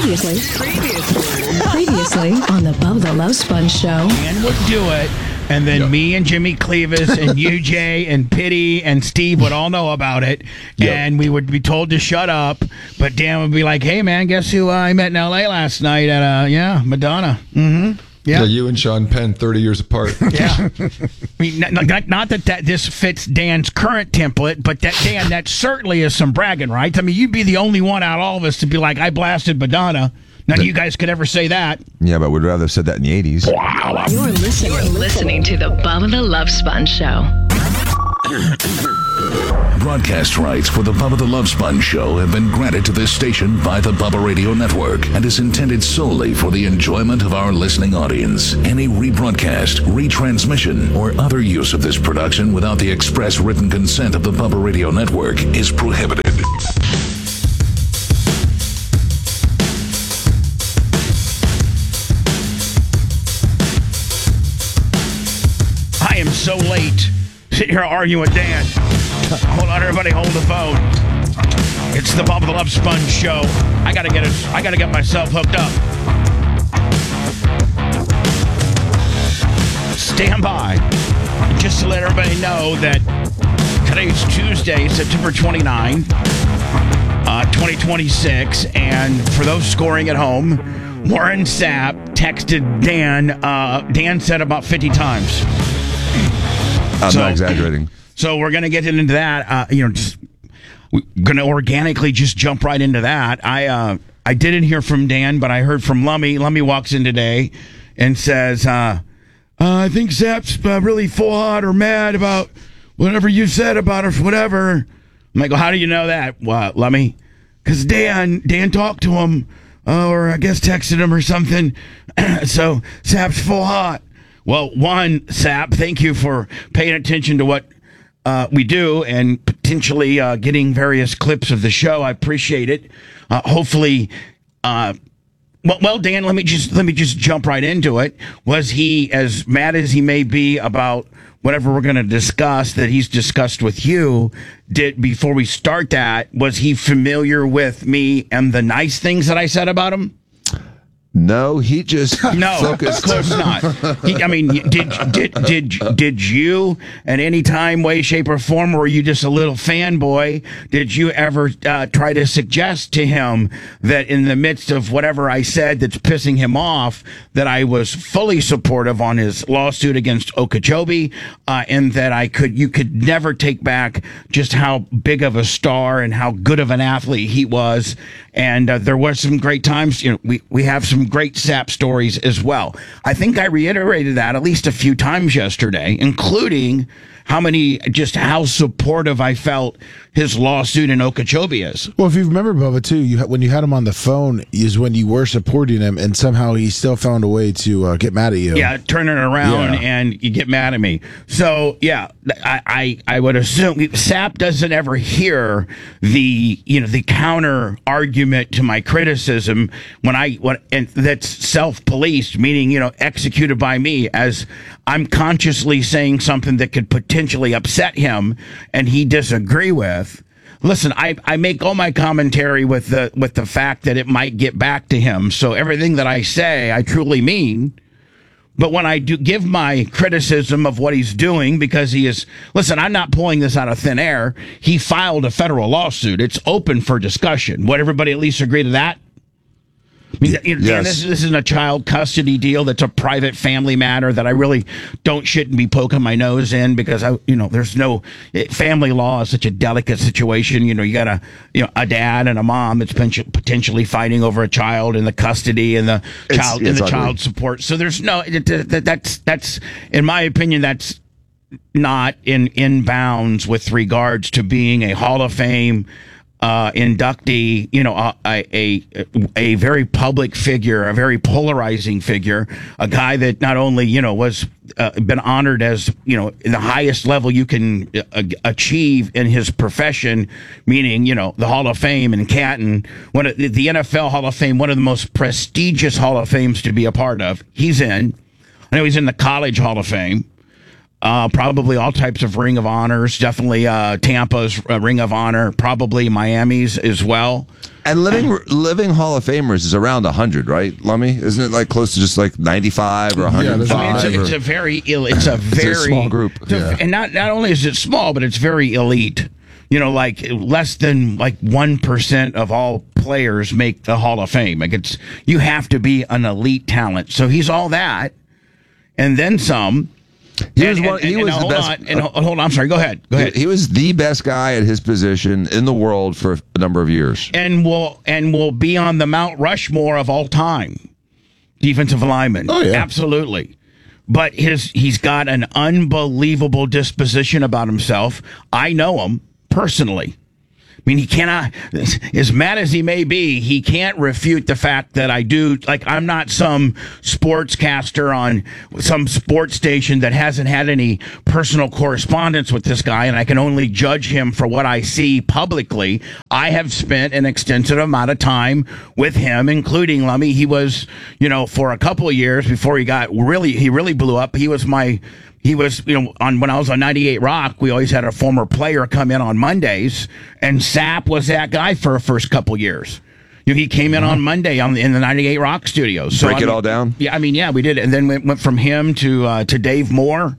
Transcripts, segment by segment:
Previously on the Bubba the Love Sponge Show. Dan would do it, and then me and Jimmy Clevis and you, Jay, and Pitty and Steve would all know about it, and we would be told to shut up, but Dan would be like, hey, man, guess who I met in L.A. last night at, Madonna. Mm-hmm. Yeah, you and Sean Penn, 30 years apart. Yeah. I mean, not that this fits Dan's current template, but that, Dan, that certainly is some bragging rights. I mean, you'd be the only one out of all of us to be like, I blasted Madonna. None of you guys could ever say that. Yeah, but we'd rather have said that in the 80s. Wow. You're listening to the Bubba the Love Sponge Show. Broadcast rights for the Bubba the Love Sponge Show have been granted to this station by the Bubba Radio Network and is intended solely for the enjoyment of our listening audience. Any rebroadcast, retransmission, or other use of this production without the express written consent of the Bubba Radio Network is prohibited. I am so late. Sitting here arguing with Dan. Hold on, everybody, hold the phone. It's the Bubba the Love Sponge Show. I gotta get myself hooked up. Stand by. Just to let everybody know that today's Tuesday, September 29, 2026, and for those scoring at home, Warren Sapp texted Dan. Dan said about 50 times. I'm not exaggerating. So we're going to get into that. We're going to organically just jump right into that. I didn't hear from Dan, but I heard from Lummy. Lummy walks in today and says, I think Sapp's really full hot or mad about whatever you said about her, whatever. I'm like, well, how do you know that, Lummy? Because Dan talked to him, or I guess texted him or something. So Sapp's full hot. Well, one, Sapp, thank you for paying attention to what we do and potentially getting various clips of the show. I appreciate it. Hopefully, well, Dan, let me just jump right into it. Was he as mad as he may be about whatever we're going to discuss that he's discussed with you? Before we start that, was he familiar with me and the nice things that I said about him? No, he just of focused. course not. Did you at any time, way, shape, or form, or were you just a little fanboy? Did you ever try to suggest to him that in the midst of whatever I said that's pissing him off, that I was fully supportive on his lawsuit against Okeechobee, and that you could never take back just how big of a star and how good of an athlete he was, and there were some great times. We have some great Sapp stories as well. I think I reiterated that at least a few times yesterday, including how supportive I felt his lawsuit in Okeechobee is. Well, if you remember, Bubba, too, when you had him on the phone is when you were supporting him, and somehow he still found a way to get mad at you. Yeah, turn it around and you get mad at me. So, yeah, I would assume Sapp doesn't ever hear the counter argument to my criticism and that's self-policed, meaning, executed by me, as I'm consciously saying something that could potentially upset him and he disagree with. Listen, I make all my commentary with the fact that it might get back to him. So everything that I say, I truly mean. But when I do give my criticism of what he's doing, because listen, I'm not pulling this out of thin air. He filed a federal lawsuit. It's open for discussion. Would everybody at least agree to that? I mean, Dan, this isn't a child custody deal. That's a private family matter that I really shouldn't be poking my nose in, because there's no family law is such a delicate situation. You got a dad and a mom that's potentially fighting over a child and the custody and the child support. So there's no that's in my opinion, that's not in bounds with regards to being a Hall of Fame inductee, a very public figure, a very polarizing figure, a guy that not only, was been honored as, in the highest level you can achieve in his profession, meaning, the Hall of Fame in Canton, the NFL Hall of Fame, one of the most prestigious Hall of Fames to be a part of. He's in. I know he's in the College Hall of Fame. Probably all types of Ring of Honors. Definitely Tampa's Ring of Honor. Probably Miami's as well. And living Hall of Famers is around 100, right, Lummy? Isn't it like close to just like 95 or 105? I mean, it's a very small group. And not only is it small, but it's very elite. You know, like less than like 1% of all players make the Hall of Fame. Like you have to be an elite talent. So he's all that, and then some. He was the best. Hold on. I'm sorry. Go ahead. He was the best guy at his position in the world for a number of years, and will be on the Mount Rushmore of all time. Defensive lineman. Oh yeah, absolutely. But he's got an unbelievable disposition about himself. I know him personally. I mean, he cannot, as mad as he may be, he can't refute the fact that I do. Like, I'm not some sportscaster on some sports station that hasn't had any personal correspondence with this guy, and I can only judge him for what I see publicly. I have spent an extensive amount of time with him, including Lummy. He was, for a couple of years before he really blew up. He was, when I was on 98 Rock, we always had a former player come in on Mondays, and Sapp was that guy for the first couple years. He came in on Monday in the 98 Rock studios. So, break it all down? Yeah, we did. And then we went from him to Dave Moore.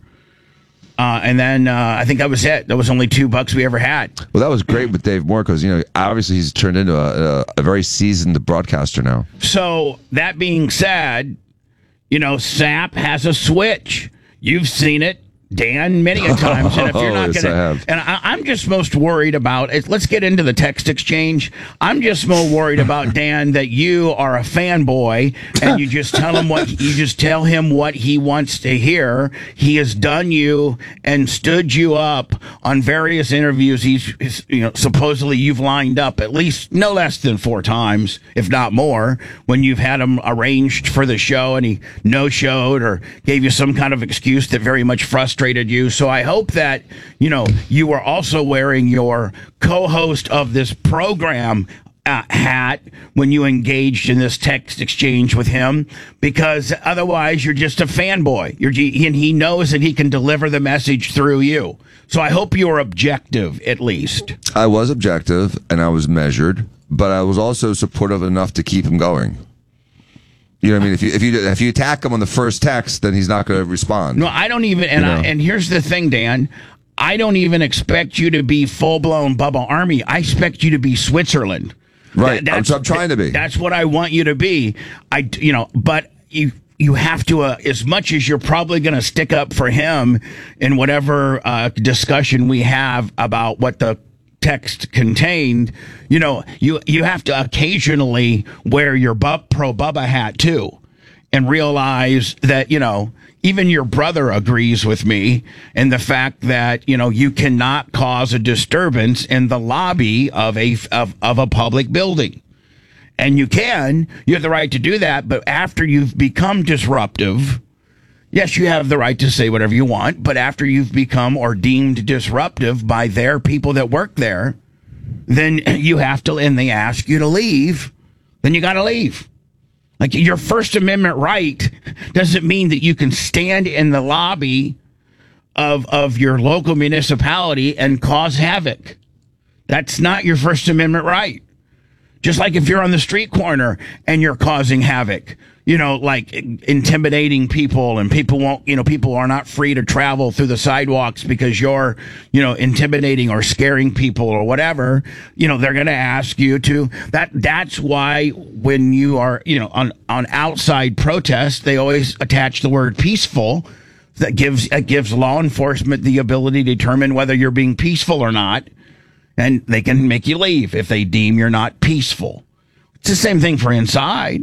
And then I think that was it. That was only $2 we ever had. Well, that was great with Dave Moore because, obviously he's turned into a very seasoned broadcaster now. So, that being said, Sapp has a switch. You've seen it, Dan, many a times. And if you're not yes, going I have. And I'm just most worried about it. Let's get into the text exchange. I'm just more worried about, Dan, that you are a fanboy and you just tell him what he wants to hear. He has done you and stood you up on various interviews. He's supposedly you've lined up at least no less than 4 times, if not more, when you've had him arranged for the show and he no-showed or gave you some kind of excuse that very much frustrated you. So I hope that, you were also wearing your co-host of this program hat when you engaged in this text exchange with him, because otherwise you're just a fanboy. And he knows that he can deliver the message through you. So I hope you were objective, at least. I was objective and I was measured, but I was also supportive enough to keep him going. You know what I mean? If you attack him on the first text, then he's not going to respond. No, I don't even. And here's the thing, Dan. I don't even expect you to be full blown Bubba Army. I expect you to be Switzerland. Right. I'm trying to be. That's what I want you to be. But you have to, as much as you're probably going to stick up for him in whatever discussion we have about what the text contained, you have to occasionally wear your pro Bubba hat too, and realize that even your brother agrees with me in the fact that you cannot cause a disturbance in the lobby of a public building, and you have the right to do that. But after you've become disruptive, yes, you have the right to say whatever you want, but after you've become or deemed disruptive by their people that work there, then you have to, and they ask you to leave, then you got to leave. Like, your First Amendment right doesn't mean that you can stand in the lobby of your local municipality and cause havoc. That's not your First Amendment right. Just like if you're on the street corner and you're causing havoc, like intimidating people, and people are not free to travel through the sidewalks because you're, intimidating or scaring people or whatever, they're going to ask you to. That's why when you are, on outside protests, they always attach the word peaceful. That gives law enforcement the ability to determine whether you're being peaceful or not. And they can make you leave if they deem you're not peaceful. It's the same thing for inside.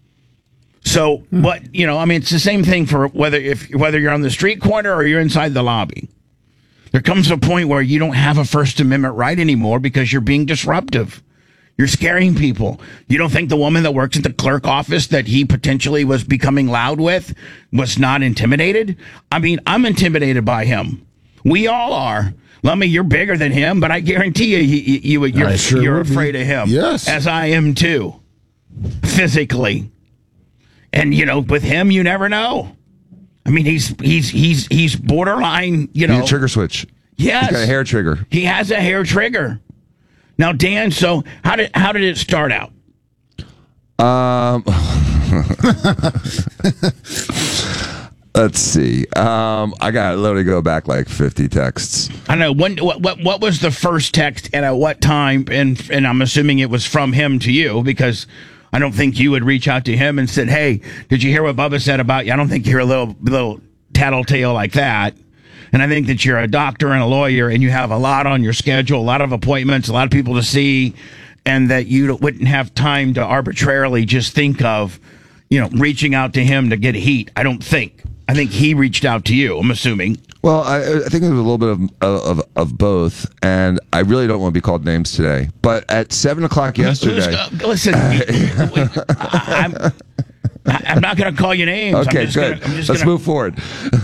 So, it's the same thing for whether you're on the street corner or you're inside the lobby. There comes a point where you don't have a First Amendment right anymore because you're being disruptive. You're scaring people. You don't think the woman that works at the clerk office that he potentially was becoming loud with was not intimidated? I mean, I'm intimidated by him. We all are. Lummy, you're bigger than him, but I guarantee you're afraid of him. Yes. As I am too. Physically. And, with him, you never know. I mean, he's borderline. You know, He's a trigger switch. Yes, He's got a hair trigger. He has a hair trigger. Now, Dan. So how did it start out? Let's see. I got literally go back like 50 texts. I know. What was the first text and at what time? And I'm assuming it was from him to you, because I don't think you would reach out to him and said, "Hey, did you hear what Bubba said about you?" I don't think you're a little tattletale like that. And I think that you're a doctor and a lawyer, and you have a lot on your schedule, a lot of appointments, a lot of people to see, and that you wouldn't have time to arbitrarily just think of, reaching out to him to get heat. I don't think. I think he reached out to you, I'm assuming. Well, I think it was a little bit of both, and I really don't want to be called names today. But at 7 o'clock yesterday... Listen, I'm not going to call you names. Okay, good. Let's move forward.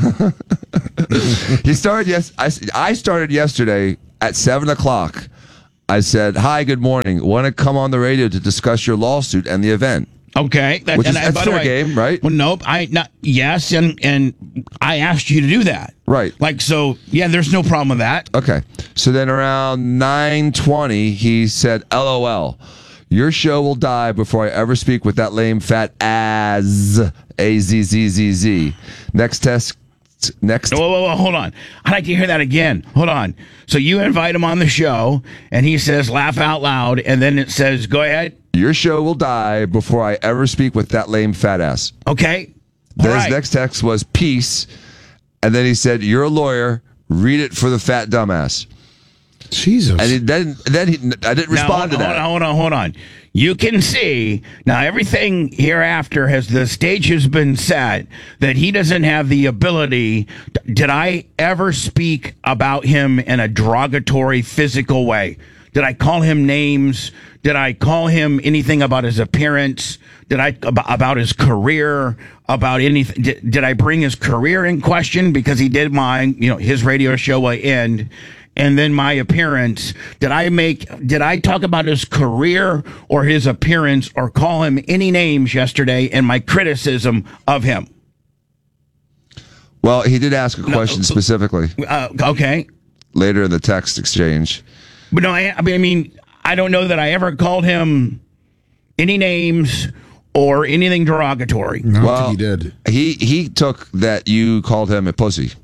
I started yesterday at 7 o'clock. I said, "Hi, good morning. Want to come on the radio to discuss your lawsuit and the event?" Okay, that's fair game, right? Well, nope. Yes, and I asked you to do that, right? Yeah. There's no problem with that. Okay. So then around 9:20, he said, "LOL, your show will die before I ever speak with that lame fat AZZZZ. Next test." Whoa, hold on. I'd like to hear that again. Hold on. So you invite him on the show, and he says, "Laugh out loud," and then it says, "Go ahead." Your show will die before I ever speak with that lame fat ass. Okay. Then his next text was peace, and then he said, "You're a lawyer. Read it for the fat dumbass." Jesus. And then I didn't respond to that. Hold on. You can see now everything hereafter the stage has been set that he doesn't have the ability. Did I ever speak about him in a derogatory physical way? Did I call him names? Did I call him anything about his appearance? Did I about his career? About anything? Did I bring his career in question because he did mine? His radio show will end. And then my appearance, did I talk about his career or his appearance or call him any names yesterday in my criticism of him? Well, he did ask a question specifically. Okay. Later in the text exchange. But no, I mean, I don't know that I ever called him any names or anything derogatory. No, I think he did. He took that you called him a pussy.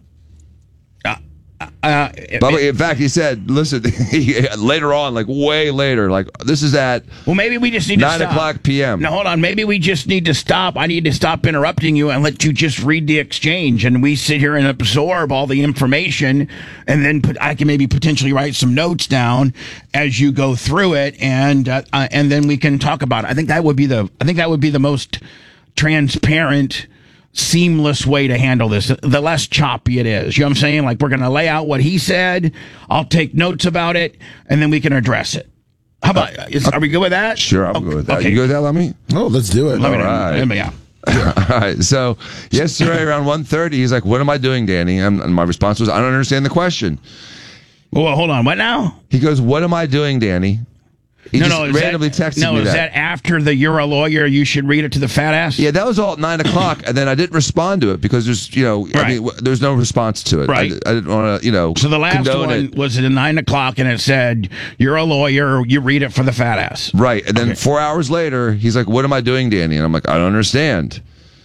But in fact, he said, "Listen." Later on, like way later, like this is at. Well, maybe we just need to 9 o'clock p.m. Now, hold on. Maybe we just need to stop. I need to stop interrupting you and let you just read the exchange, and we sit here and absorb all the information, and then I can maybe potentially write some notes down as you go through it, and then we can talk about it. I think that would be the most transparent, seamless way to handle this, the less choppy it is. You know what I'm saying? Like, we're going to lay out what he said. I'll take notes about it, and then we can address it. How about, are we good with that? Sure, I'm good with that. Okay. You good with that, Lemmy? Oh, let's do it. All right. Yeah. All right. So yesterday around 1:30, he's like, "What am I doing, Danny?" And my response was, "I don't understand the question." Well, hold on. What now? He goes, "What am I doing, Danny?" He randomly texted me that. Is that after the "you're a lawyer, you should read it to the fat ass"? Yeah, that was all at 9 o'clock, and then I didn't respond to it because there's, I mean, there's no response to it. Right. I didn't want to, So the last one was at 9 o'clock, and it said, "You're a lawyer, you read it for the fat ass." Right, and then 4 hours later, he's like, "What am I doing, Danny?" And I'm like, "I don't understand."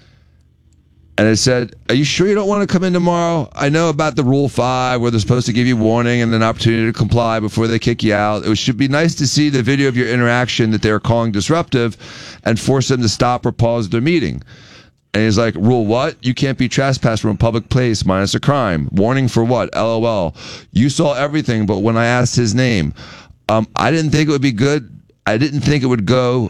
And it said, "Are you sure you don't want to come in tomorrow? I know about the Rule 5 where they're supposed to give you warning and an opportunity to comply before they kick you out. It should be nice to see the video of your interaction that they're calling disruptive and force them to stop or pause their meeting." And he's like, "Rule what? You can't be trespassed from a public place minus a crime. Warning for what? LOL. You saw everything, but when I asked his name, I didn't think it would be good. I didn't think it would go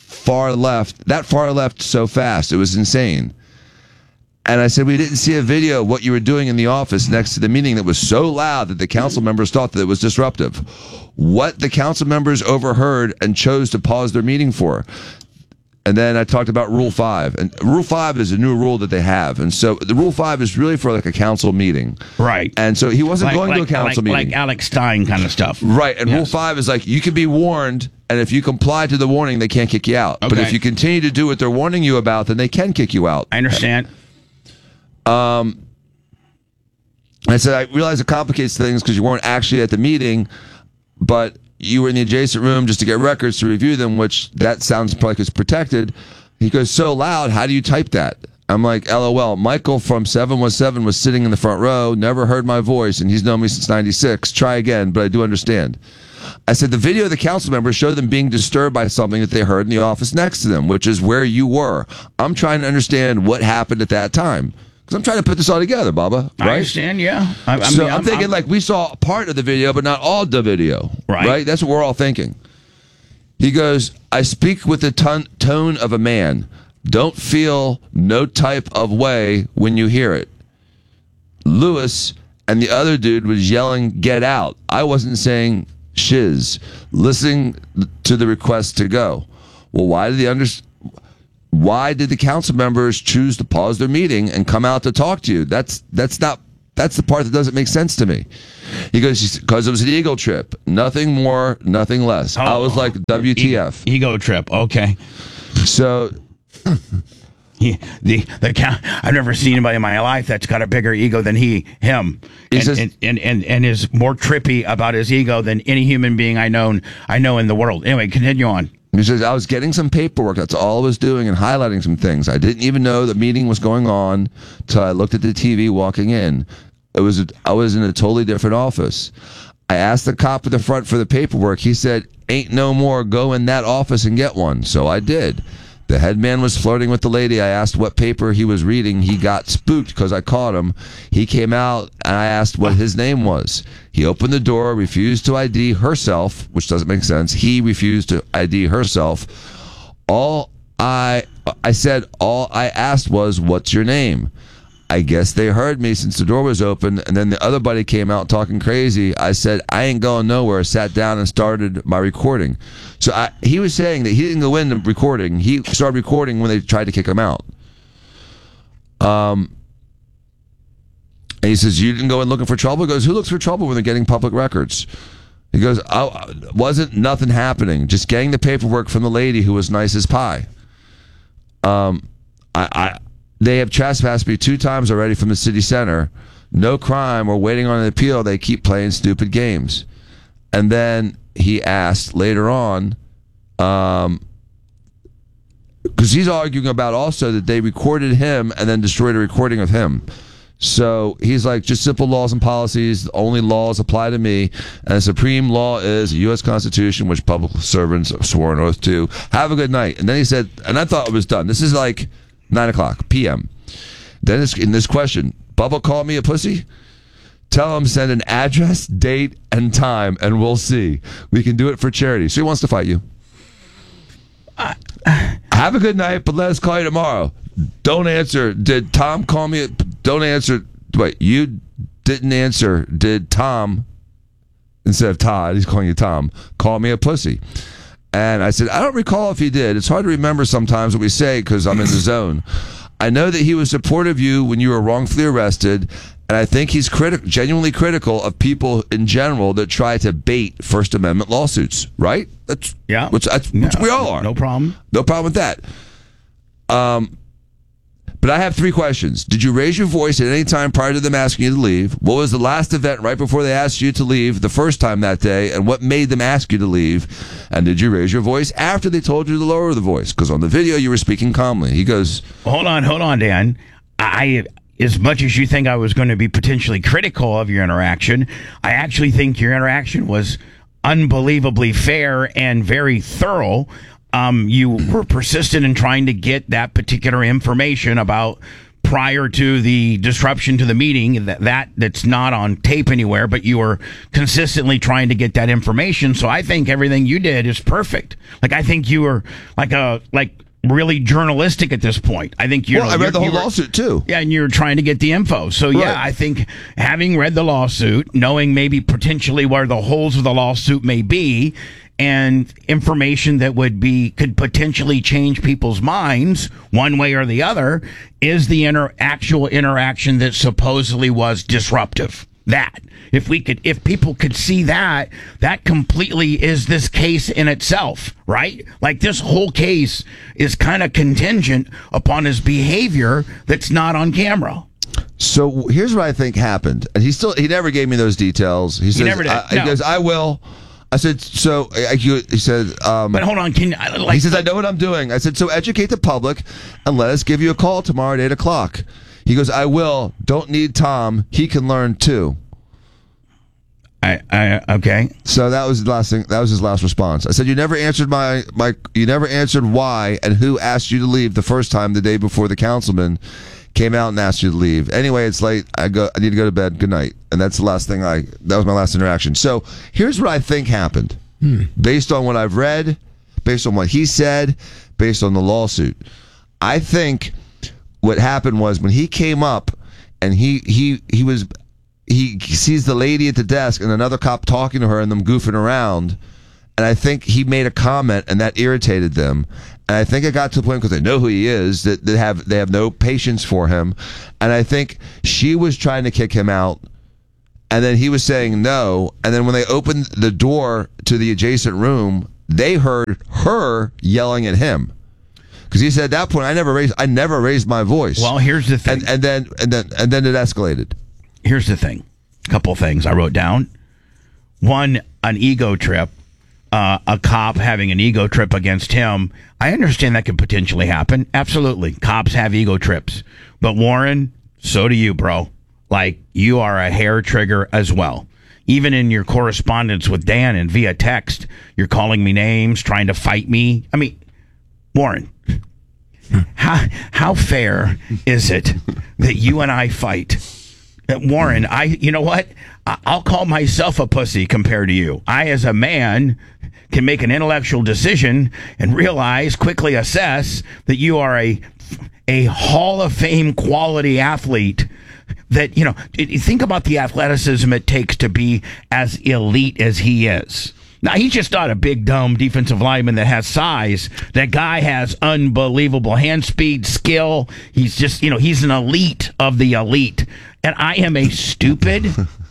that far left so fast. It was insane." And I said, "We didn't see a video of what you were doing in the office next to the meeting that was so loud that the council members thought that it was disruptive. What the council members overheard and chose to pause their meeting for." And then I talked about Rule 5. And Rule 5 is a new rule that they have. And so the Rule 5 is really for like a council meeting. Right. And so he wasn't going to a council meeting. Like Alex Stein kind of stuff. Right. And Yes. Rule 5 is like, you can be warned, and if you comply to the warning, they can't kick you out. But Okay. if you continue to do what they're warning you about, then they can kick you out. I understand. I said, I realize it complicates things because you weren't actually at the meeting, but you were in the adjacent room just to get records to review them, which that sounds like it's protected. He goes, so loud, how do you type that? I'm like, LOL, Michael from 717 was sitting in the front row, never heard my voice, and he's known me since 96. Try again, but I do understand. I said, the video of the council members showed them being disturbed by something that they heard in the office next to them, which is where you were. I'm trying to understand what happened at that time. Because I'm trying to put this all together, Bubba. Right? I understand, yeah. I'm thinking like we saw part of the video, but not all the video. Right? That's what we're all thinking. He goes, I speak with the tone of a man. Don't feel no type of way when you hear it. Lewis and the other dude was yelling, get out. I wasn't saying shiz. Listening to the request to go. Well, why did the council members choose to pause their meeting and come out to talk to you? That's the part that doesn't make sense to me. He goes, because it was an ego trip. Nothing more, nothing less. I was like, WTF. Ego trip, okay. So... I've never seen anybody in my life that's got a bigger ego than him, and is more trippy about his ego than any human being I know in the world. Anyway, continue on. He says, I was getting some paperwork. That's all I was doing and highlighting some things. I didn't even know the meeting was going on till I looked at the TV walking in. I was in a totally different office. I asked the cop at the front for the paperwork. He said, ain't no more. Go in that office and get one. So I did. The head man was flirting with the lady. I asked what paper he was reading. He got spooked because I caught him. He came out, and I asked what his name was. He opened the door, refused to ID herself, which doesn't make sense. He refused to ID herself. I said all I asked was, what's your name? I guess they heard me since the door was open, and then the other buddy came out talking crazy. I said, I ain't going nowhere, sat down and started my recording. So he was saying that he didn't go in the recording. He started recording when they tried to kick him out. And he says, you didn't go in looking for trouble? He goes, who looks for trouble when they're getting public records? He goes, wasn't nothing happening, just getting the paperwork from the lady who was nice as pie. They have trespassed me 2 times already from the city center. No crime. We're waiting on an appeal. They keep playing stupid games. And then he asked later on, because he's arguing about also that they recorded him and then destroyed a recording of him. So he's like, just simple laws and policies. Only laws apply to me. And the supreme law is the U.S. Constitution, which public servants swore an oath to. Have a good night. And then he said, and I thought it was done. This is like 9:00 p.m. Then it's in this question, Bubba called me a pussy? Tell him send an address, date, and time, and we'll see. We can do it for charity. So he wants to fight you. Have a good night, but let us call you tomorrow. Don't answer. Did Tom call me? Don't answer. Wait, you didn't answer. Did Tom, instead of Todd, he's calling you Tom, call me a pussy? And I said, I don't recall if he did. It's hard to remember sometimes what we say because I'm in the zone. I know that he was supportive of you when you were wrongfully arrested, and I think he's genuinely critical of people in general that try to bait First Amendment lawsuits, right? That's which we all are. No problem. No problem with that. But I have 3 questions. Did you raise your voice at any time prior to them asking you to leave? What was the last event right before they asked you to leave the first time that day? And what made them ask you to leave? And did you raise your voice after they told you to lower the voice? Because on the video, you were speaking calmly. He goes, Hold on, Dan. As much as you think I was going to be potentially critical of your interaction, I actually think your interaction was unbelievably fair and very thorough. You were persistent in trying to get that particular information about prior to the disruption to the meeting that's not on tape anywhere, but you were consistently trying to get that information. So I think everything you did is perfect. Like, I think you were really journalistic at this point. I think I read the whole lawsuit too. Yeah, and you're trying to get the info. So right. Yeah, I think having read the lawsuit, knowing maybe potentially where the holes of the lawsuit may be, and information that could potentially change people's minds one way or the other, is the actual interaction that supposedly was disruptive. That if people could see that completely is this case in itself, right? Like, this whole case is kind of contingent upon his behavior that's not on camera. So here's what I think happened, and he never gave me those details. He says, never did. He No. goes, I will. I said, so he said, But hold on, he says, I know what I'm doing. I said, so educate the public and let us give you a call tomorrow at 8:00. He goes, I will. Don't need Tom. He can learn too. Okay. So that was the last thing. That was his last response. I said, you never answered you never answered why and who asked you to leave the first time the day before the councilman came out and asked you to leave. Anyway, it's late. I need to go to bed. Good night. And that's the last thing that was my last interaction. So here's what I think happened. Based on what I've read, based on what he said, based on the lawsuit. I think what happened was when he came up and he sees the lady at the desk and another cop talking to her and them goofing around, and I think he made a comment and that irritated them. And I think it got to the point because they know who he is that they have no patience for him. And I think she was trying to kick him out, and then he was saying no. And then when they opened the door to the adjacent room, they heard her yelling at him. Because he said at that point, I never raised my voice. Well, here's the thing. And then it escalated. Here's the thing. A couple of things I wrote down. One, an ego trip. A cop having an ego trip against him. I understand that could potentially happen. Absolutely. Cops have ego trips. But Warren, so do you, bro. Like, you are a hair trigger as well. Even in your correspondence with Dan and via text, you're calling me names, trying to fight me. I mean, Warren, how fair is it that you and I fight? Warren, you know what? I'll call myself a pussy compared to you. I, as a man, can make an intellectual decision and quickly assess that you are a Hall of Fame quality athlete. That, think about the athleticism it takes to be as elite as he is. Now, he's just not a big, dumb defensive lineman that has size. That guy has unbelievable hand speed, skill. He's just, he's an elite of the elite. And I am a stupid...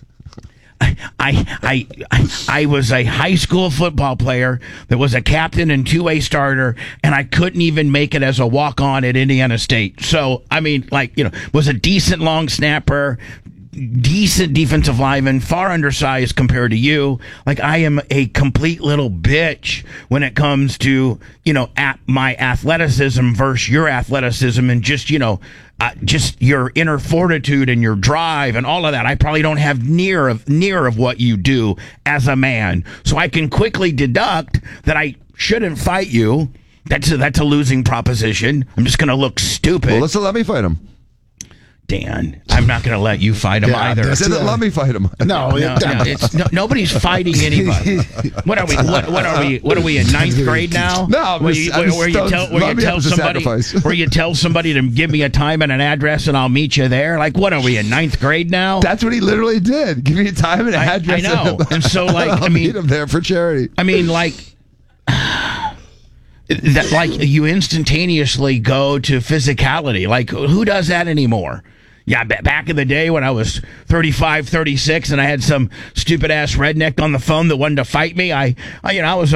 I was a high school football player that was a captain and two-way starter, and I couldn't even make it as a walk-on at Indiana State. So, I mean, was a decent long snapper, decent defensive lineman, far undersized compared to you. Like, I am a complete little bitch when it comes to, at my athleticism versus your athleticism and just your inner fortitude and your drive and all of that. I probably don't have near of what you do as a man. So I can quickly deduct that I shouldn't fight you. That's a losing proposition. I'm just going to look stupid. Well, let me fight him. Dan, I'm not going to let you fight him either. I said, let me fight him. Nobody's fighting anybody. What are we? What are we in ninth grade now? No, where you tell somebody to give me a time and an address and I'll meet you there. Like, what are we in ninth grade now? That's what he literally did. Give me a time and an address. I know. And so, I'll meet him there for charity. I mean, that, you instantaneously go to physicality. Like, who does that anymore? Yeah, back in the day when I was 35, 36, and I had some stupid ass redneck on the phone that wanted to fight me. I was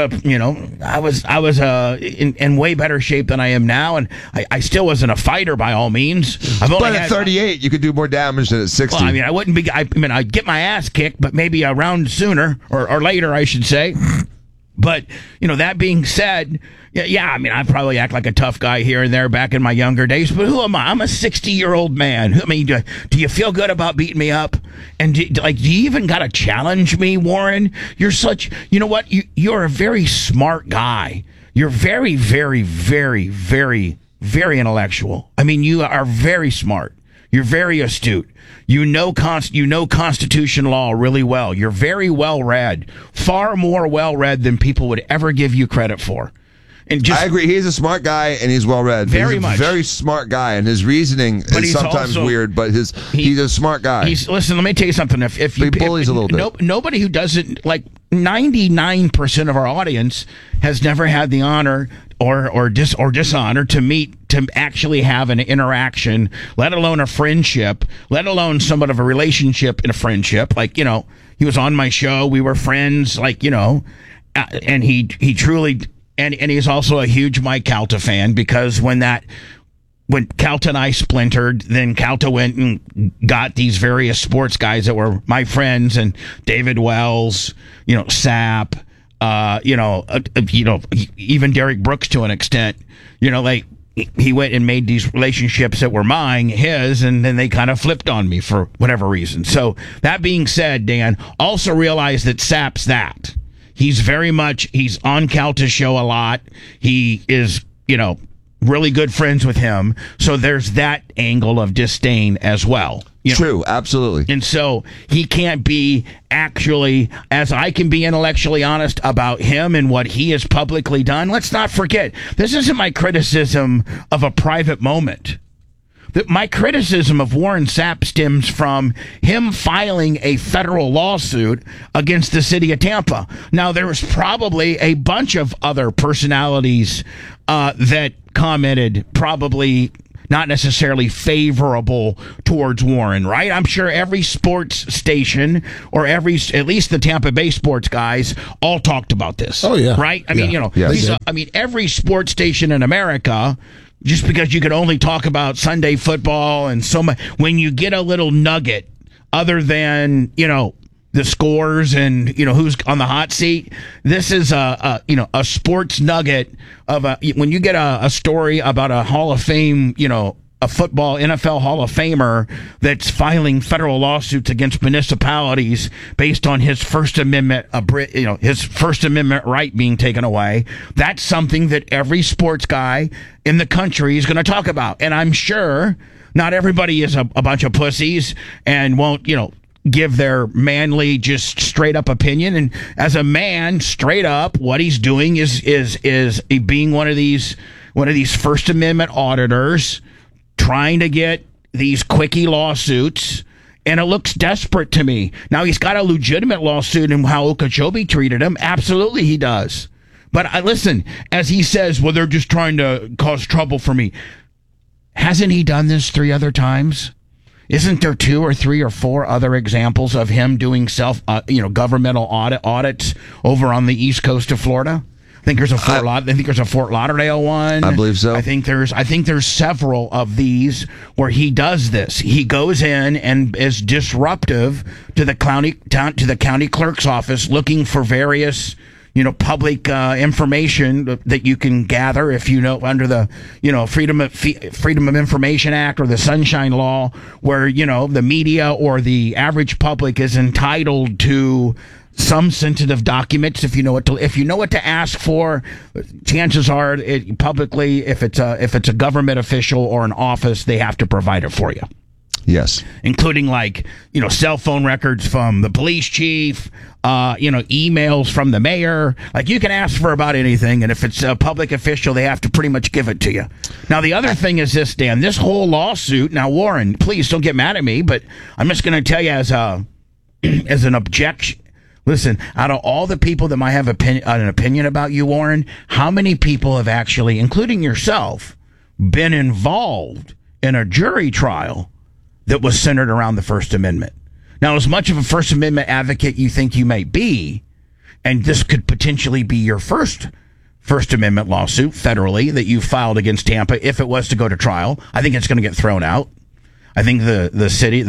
in way better shape than I am now, and I still wasn't a fighter by all means. But at 38, you could do more damage than at 60. Well, I wouldn't be. I'd get my ass kicked, but maybe a round sooner or later, I should say. But, that being said, I probably act like a tough guy here and there back in my younger days, but who am I? I'm a 60-year-old man. Do you feel good about beating me up? And do you even got to challenge me, Warren? You're you're a very smart guy. You're very, very, very, very, very intellectual. I mean, you are very smart. You're very astute. You know Constitution law really well. You're very well read, far more well read than people would ever give you credit for. And I agree. He's a smart guy and he's well read. He's a very smart guy, and his reasoning is sometimes weird, but he's a smart guy. Listen, let me tell you something. If he bullies a little bit. Nobody who doesn't 99% of our audience has never had the honor or dishonor to actually have an interaction, let alone a friendship, let alone somewhat of a relationship in a friendship. He was on my show, we were friends, and he truly, and he's also a huge Mike Calta fan, because when that when Calta and I splintered, then Calta went and got these various sports guys that were my friends, and David Wells, Sapp, even Derek Brooks to an extent. He went and made these relationships that were his, and then they kind of flipped on me for whatever reason. So that being said, Dan, also realize that Sapp's that. He's on Calta's show a lot. He is, really good friends with him. So there's that angle of disdain as well. True, absolutely. And so he can't be actually, as I can be intellectually honest about him and what he has publicly done. Let's not forget, this isn't my criticism of a private moment. My criticism of Warren Sapp stems from him filing a federal lawsuit against the city of Tampa. Now, there was probably a bunch of other personalities that commented, probably not necessarily favorable towards Warren, right? I'm sure every sports station or at least the Tampa Bay sports guys all talked about this. Oh, yeah. Right? I mean, Yes. Every sports station in America, just because you could only talk about Sunday football and so much, when you get a little nugget other than, the scores and who's on the hot seat, this is a sports nugget of when you get a story about a Hall of Fame, a football NFL Hall of Famer that's filing federal lawsuits against municipalities based on his First Amendment, his First Amendment right being taken away. That's something that every sports guy in the country is going to talk about. And I'm sure not everybody is a bunch of pussies and won't, give their manly, just straight up opinion. And as a man, straight up, what he's doing is being one of these First Amendment auditors, trying to get these quickie lawsuits, and it looks desperate to me. Now, he's got a legitimate lawsuit in how Okeechobee treated him. Absolutely, he does. But listen, as he says, well, they're just trying to cause trouble for me. Hasn't he done this 3 other times? Isn't there 2 or 3 or 4 other examples of him doing governmental audits over on the east coast of Florida? I think there's a Fort Lauderdale one. I believe so. I think there's several of these where he does this. He goes in and is disruptive to the county clerk's office, looking for various public information that you can gather if under the Freedom of Information Act or the Sunshine Law, where the media or the average public is entitled to some sensitive documents. If you know what to ask for, chances are publicly, if it's a government official or an office, they have to provide it for you. Yes. Including cell phone records from the police chief, emails from the mayor. You can ask for about anything, and if it's a public official, they have to pretty much give it to you. Now, the other thing is this, Dan, this whole lawsuit. Now, Warren, please don't get mad at me, but I'm just going to tell you as an objection. Listen, out of all the people that might have an opinion about you, Warren, how many people have actually, including yourself, been involved in a jury trial that was centered around the First Amendment? Now, as much of a First Amendment advocate you think you may be, and this could potentially be your first First Amendment lawsuit federally that you filed against Tampa, if it was to go to trial, I think it's going to get thrown out. I think the city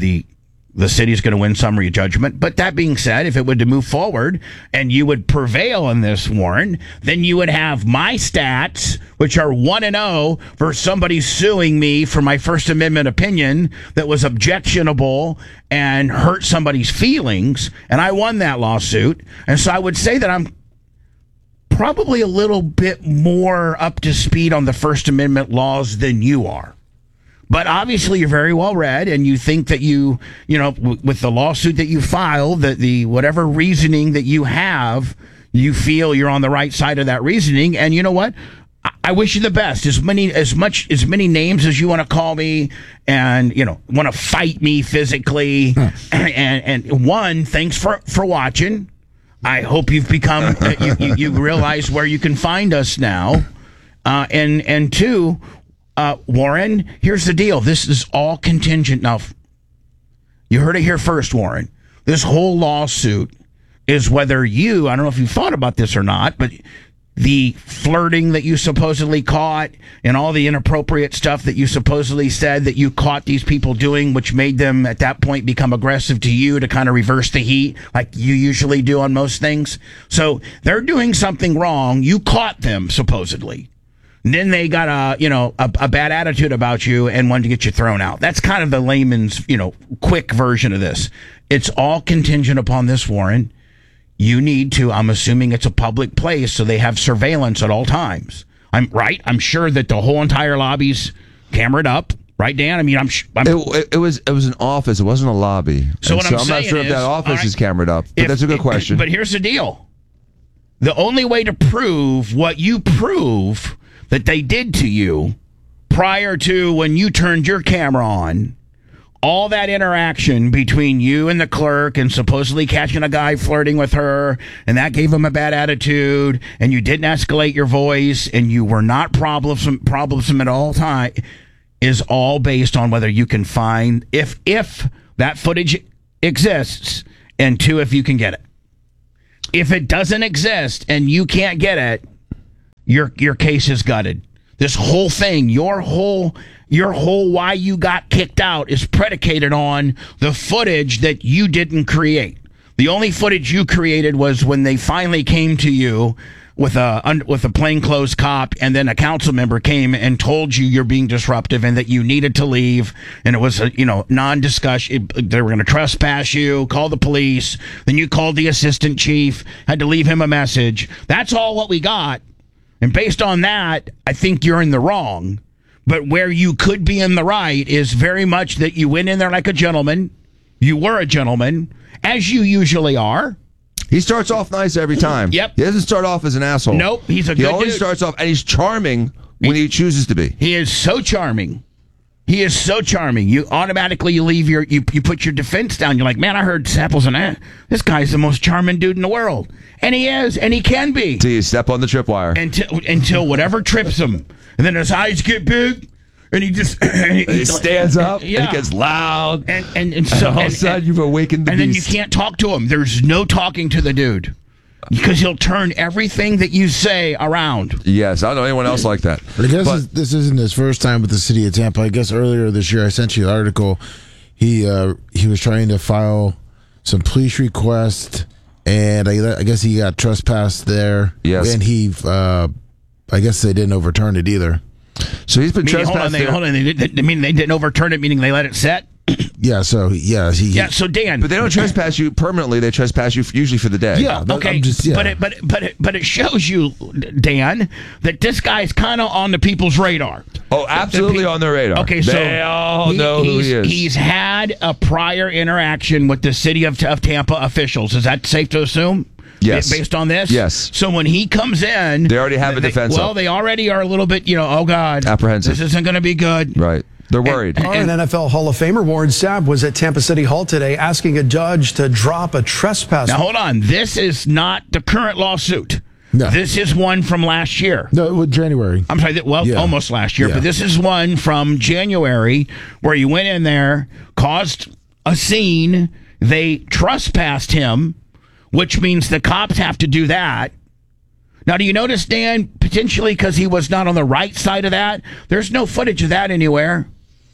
is going to win summary judgment. But that being said, if it were to move forward and you would prevail in this, Warren, then you would have my stats, which are 1-0, for somebody suing me for my First Amendment opinion that was objectionable and hurt somebody's feelings. And I won that lawsuit. And so I would say that I'm probably a little bit more up to speed on the First Amendment laws than you are. But obviously, you're very well read, and you think that with the lawsuit that you filed, that the whatever reasoning that you have, you feel you're on the right side of that reasoning. And you know what? I wish you the best. As many names as you want to call me, and want to fight me physically. And one, thanks for watching. I hope you've become you realize where you can find us now. And two. Warren, here's the deal. This is all contingent. Now, you heard it here first, Warren. This whole lawsuit is whether I don't know if you thought about this or not, but the flirting that you supposedly caught and all the inappropriate stuff that you supposedly said that you caught these people doing, which made them at that point become aggressive to you to kind of reverse the heat like you usually do on most things. So they're doing something wrong. You caught them supposedly. And then they got a bad attitude about you and wanted to get you thrown out. That's kind of the layman's, quick version of this. It's all contingent upon this, Warren. You need to, I'm assuming it's a public place, so they have surveillance at all times. I'm right. I'm sure that the whole entire lobby's cameraed up. Right, Dan? I mean, It was an office. It wasn't a lobby. So what I'm not saying sure if that office is cameraed up. But that's a good question. But here's the deal. The only way to prove what you prove that they did to you prior to when you turned your camera on, all that interaction between you and the clerk and supposedly catching a guy flirting with her, and that gave him a bad attitude, and you didn't escalate your voice, and you were not problemsome at all time, is all based on whether you can find, if that footage exists, and two, if you can get it. If it doesn't exist and you can't get it, your case is gutted. This whole thing, your whole why you got kicked out is predicated on the footage that you didn't create. The only footage you created was when they finally came to you with a plainclothes cop, and then a council member came and told you you're being disruptive and that you needed to leave, and it was a non-discussion. They were going to trespass you, call the police. Then you called the assistant chief, had to leave him a message. That's all what we got. And based on that, I think you're in the wrong. But where you could be in the right is very much that you went in there like a gentleman. You were a gentleman, as you usually are. He starts off nice every time. Yep. He doesn't start off as an asshole. Nope, he's a good dude. He always starts off, and he's charming when he chooses to be. He is so charming. He is so charming. You automatically leave you put your defense down. You're like, man, I heard Sapples and this guy's the most charming dude in the world. And he is, and he can be. Till you step on the tripwire. Until whatever trips him. And then his eyes get big, and he just... he stands up, yeah. and he gets loud. And so all of a sudden, you've awakened the beast. And then you can't talk to him. There's no talking to the dude. Because he'll turn everything that you say around. Yes, I don't know anyone else like that. I guess this isn't his first time with the city of Tampa. I guess earlier this year I sent you an article. He was trying to file some police request, and I guess he got trespassed there. Yes, and I guess they didn't overturn it either. So he's been trespassed. Hold on. They didn't overturn it, meaning they let it set. Yeah, so so Dan, but they don't trespass you permanently. They trespass you usually for the day. Yeah, okay. But it shows you, Dan, that this guy's kind of on the people's radar. Oh, absolutely on their radar. Okay, so they all know who he is. He's had a prior interaction with the city of Tampa officials. Is that safe to assume? Yes. Based on this? Yes. So when he comes in... They already have a defense up. They already are a little bit, oh, God. Apprehensive. This isn't going to be good. Right. They're worried. And NFL Hall of Famer Warren Sapp was at Tampa City Hall today asking a judge to drop a trespass. Now, hold on. This is not the current lawsuit. No. This is one from last year. No, January. I'm sorry. Almost last year. Yeah. But this is one from January where you went in there, caused a scene. They trespassed him, which means the cops have to do that. Now, do you notice, Dan, potentially because he was not on the right side of that, there's no footage of that anywhere.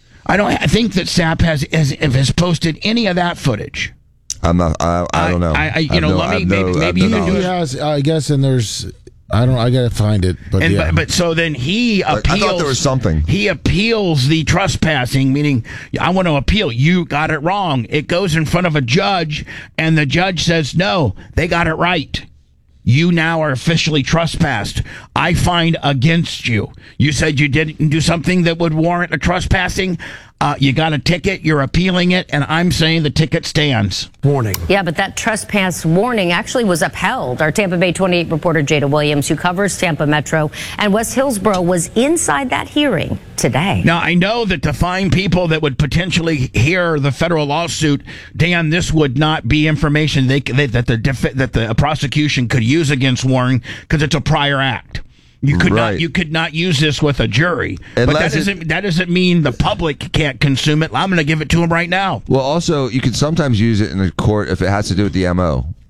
I think that Sapp has posted any of that footage. I'm not. I don't know. Maybe you can do it. He has, I guess, and there's. I gotta find it, but so then he appeals. I thought there was something. He appeals the trespassing, meaning I want to appeal. You got it wrong. It goes in front of a judge, and the judge says no, they got it right. You now are officially trespassed. I find against you. You said you didn't do something that would warrant a trespassing. You got a ticket. You're appealing it, and I'm saying the ticket stands. Warning. Yeah, but that trespass warning actually was upheld. Our Tampa Bay 28 reporter Jada Williams, who covers Tampa Metro and West Hillsborough, was inside that hearing today. Now, I know that to find people that would potentially hear the federal lawsuit, Dan, this would not be information that the prosecution could use against Warren because it's a prior act. You could not use this with a jury. But that doesn't mean the public can't consume it. I'm going to give it to him right now. Well, also, you can sometimes use it in a court if it has to do with the MO.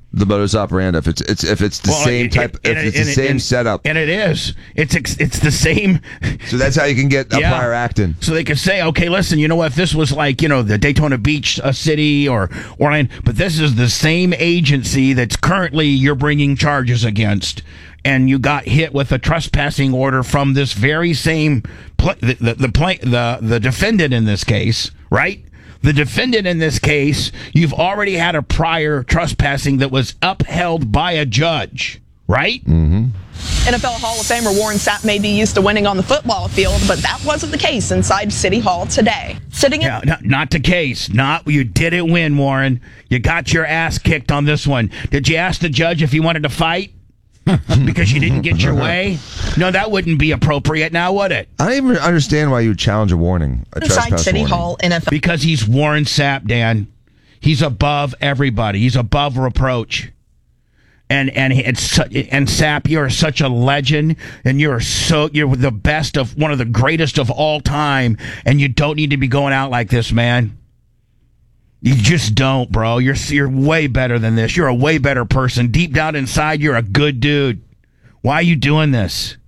the modus operandi. If it's the same type, if it's the same setup, and it is, it's the same. So that's how you can get a prior act in. So they could say, okay, listen, you know what? If this was like the Daytona Beach city or Orlando, but this is the same agency that's currently you're bringing charges against, and you got hit with a trespassing order from this very same the defendant in this case, right? The defendant in this case, you've already had a prior trespassing that was upheld by a judge, right? Mm-hmm. NFL Hall of Famer Warren Sapp may be used to winning on the football field, but that wasn't the case inside City Hall today. Not the case. You didn't win, Warren. You got your ass kicked on this one. Did you ask the judge if he wanted to fight? Because you didn't get your way? No, that wouldn't be appropriate now, would it? I don't even understand why you would challenge a warning. Inside City Hall, NFL. Because he's Warren Sapp, Dan. He's above everybody. He's above reproach. And Sapp, you're such a legend, and you're the best of one of the greatest of all time, and you don't need to be going out like this, man. You just don't, bro. You're way better than this. You're a way better person. Deep down inside, you're a good dude. Why are you doing this?